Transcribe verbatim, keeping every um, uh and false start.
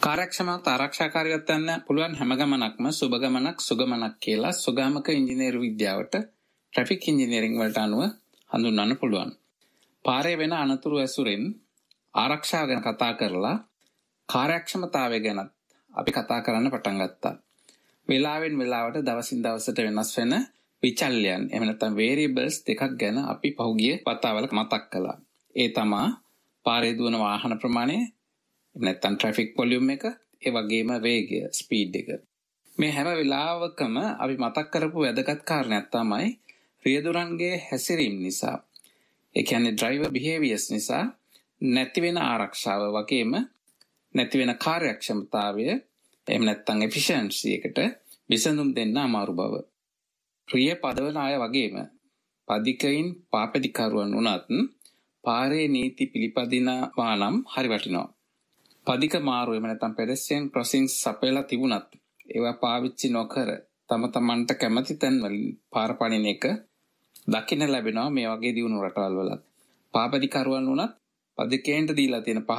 කාර්යක්ෂමතාව ආරක්ෂාකාරීත්වය ගන්න පුළුවන් හැම ගමනක්ම සුබ ගමනක් සුගමනක් කියලා සුගාමක ඉංජිනේරු විද්‍යාවට ට්‍රැෆික් ඉංජිනේරින් වලට අනුව හඳුන්වන්න පුළුවන්. පාරේ වෙන අනතුරු ඇසුරෙන් ආරක්ෂාව ගැන කතා කරලා කාර්යක්ෂමතාවය ගැන අපි කතා කරන්න පටන් ගත්තා. වෙලාවෙන් වෙලාවට දවසින් දවසට වෙනස් වෙන විචල්යන් එහෙම නැත්නම් වේරියබල්ස් දෙකක් ගැන අපි පහුගිය වතාවල මතක් කළා. ඒ තමා පාරේ දුවන වාහන ප්‍රමාණය නැත්නම් ට්‍රැෆික් වොලියුම් එක, ඒ වගේම වේගය, ස්පීඩ් එක. මේ හැම වෙලාවකම අපි මතක් කරපු වැදගත් කාරණයක් තමයි රියදුරන්ගේ හැසිරීම නිසා, ඒ කියන්නේ ඩ්‍රයිවර් බිහේවියර්ස් නිසා නැති වෙන ආරක්ෂාව වගේම නැති වෙන කාර්යක්ෂමතාවය එහෙම නැත්නම් එෆිෂියන්සි එකට විසඳුම් දෙන්න අමාරු බව. රිය පදවන අය වගේම පදිකයින් පාපදිකරුවන් වුණත් පාරේ නීති පිළිපදිනවා නම් හරි වටිනවා. පදික මාරු එහෙම නැත්නම් pedestrian crossings සපයලා තිබුණත් ඒවා පාවිච්චි නොකර තම තමන්ට කැමති තැන් වලින් පාර පනින එක දකින්න ලැබෙනවා මේ වගේ දියුණු රටවල් වල. පාපදිකරුවන් වුණත් පදිකේන්ට දීලා තියෙන